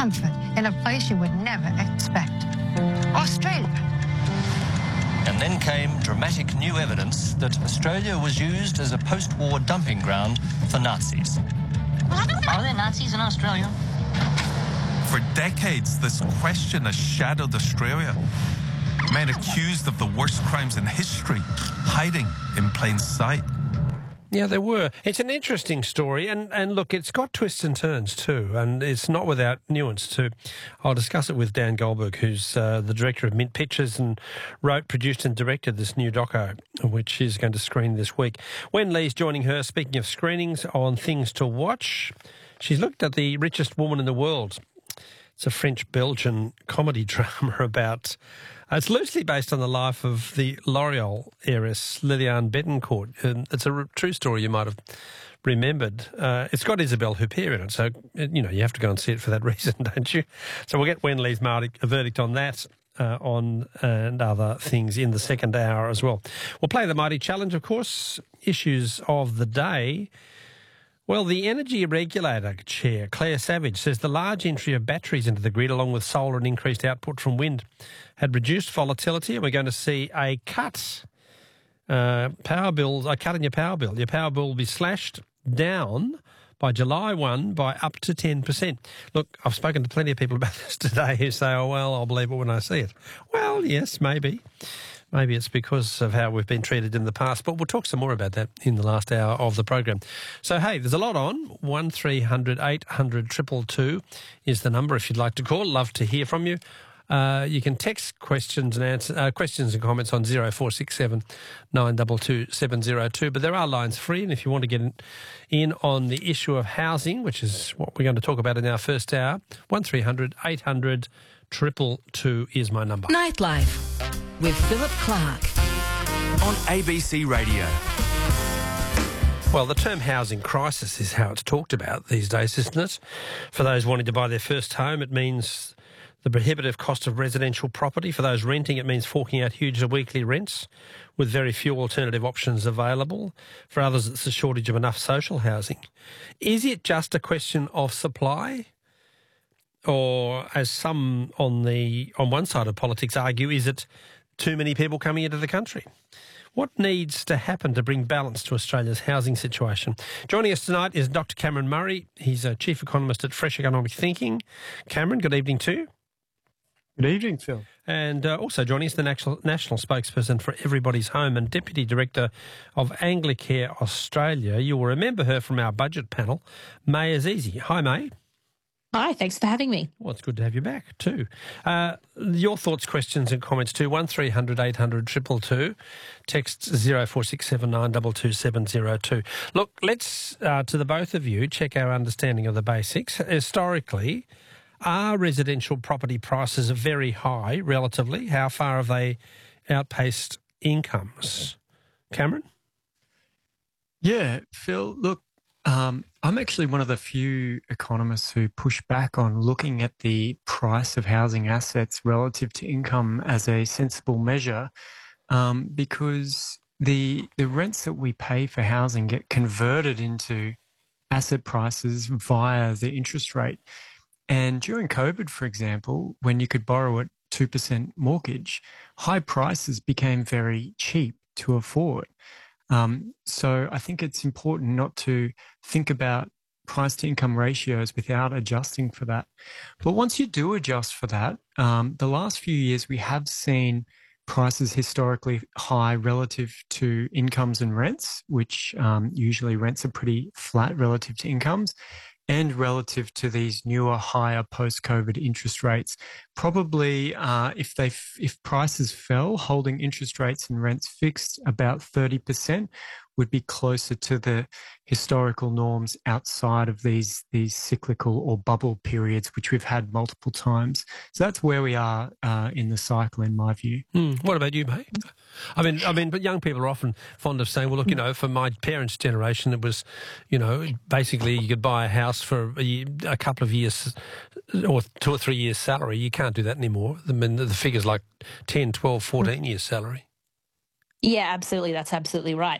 comfort in a place you would never expect. Australia. And then came dramatic new evidence that Australia was used as a post-war dumping ground for Nazis. Are there Nazis in Australia? For decades, this question has shadowed Australia. Men accused of the worst crimes in history, hiding in plain sight. Yeah, there were. It's an interesting story, and look, it's got twists and turns too, and it's not without nuance too. I'll discuss it with Dan Goldberg, who's the director of Mint Pictures and wrote, produced and directed this new doco, which is going to screen this week. Wen Lee's joining her, speaking of screenings, on things to watch. She's looked at The Richest Woman in the World. It's a French-Belgian comedy drama about... it's loosely based on the life of the L'Oreal heiress, Liliane Bettencourt. And it's a true story you might have remembered. It's got Isabelle Huppert in it, so, you have to go and see it for that reason, don't you? So we'll get Wen Lee's verdict on that and other things in the second hour as well. We'll play the Mighty Challenge, of course. Issues of the day... Well, the Energy Regulator Chair, Claire Savage, says the large entry of batteries into the grid, along with solar and increased output from wind, had reduced volatility, and we're going to see a cut. A cut in your power bill. Your power bill will be slashed down by July 1 by up to 10%. Look, I've spoken to plenty of people about this today who say, oh, well, I'll believe it when I see it. Well, yes, maybe. Maybe it's because of how we've been treated in the past, but we'll talk some more about that in the last hour of the program. So, hey, there's a lot on. 1300 800 222 is the number if you'd like to call. Love to hear from you. You can text questions and comments on 0467 922 702, but there are lines free, and if you want to get in on the issue of housing, which is what we're going to talk about in our first hour, 1300 800 222 is my number. Nightlife with Philip Clark on ABC Radio. Well, the term housing crisis is how it's talked about these days, isn't it? For those wanting to buy their first home, it means the prohibitive cost of residential property. For those renting, it means forking out huge weekly rents with very few alternative options available. For others, it's a shortage of enough social housing. Is it just a question of supply? Or, as some on one side of politics argue, is it too many people coming into the country? What needs to happen to bring balance to Australia's housing situation? Joining us tonight is Dr. Cameron Murray. He's a chief economist at Fresh Economic Thinking. Cameron, good evening to you. Good evening, Phil. And also joining us, the national spokesperson for Everybody's Home and Deputy Director of Anglicare Australia. You will remember her from our budget panel, May Azizi. Hi, May. Hi, thanks for having me. Well, it's good to have you back too. Your thoughts, questions and comments too, 1300 800 222, text 0467 922 702. Look, let's, to the both of you, check our understanding of the basics. Historically, are residential property prices very high relatively? How far have they outpaced incomes? Cameron? Yeah, Phil, look, I'm actually one of the few economists who push back on looking at the price of housing assets relative to income as a sensible measure, because the rents that we pay for housing get converted into asset prices via the interest rate. And during COVID, for example, when you could borrow at 2% mortgage, high prices became very cheap to afford. So I think it's important not to think about price to income ratios without adjusting for that. But once you do adjust for that, the last few years we have seen prices historically high relative to incomes and rents, which usually rents are pretty flat relative to incomes, and relative to these newer, higher post-COVID interest rates. Probably if prices fell, holding interest rates and rents fixed about 30% would be closer to the historical norms outside of these cyclical or bubble periods, which we've had multiple times. So that's where we are in the cycle, in my view. What about you, mate? I mean, but young people are often fond of saying, well, look, for my parents' generation, it was, basically you could buy a house for a couple of years or 2 or 3 years' salary. You can't do that anymore. I mean, the figure's like 10, 12, 14 years' salary. Yeah, absolutely. That's absolutely right.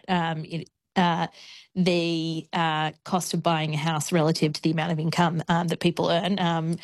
The cost of buying a house relative to the amount of income that people earn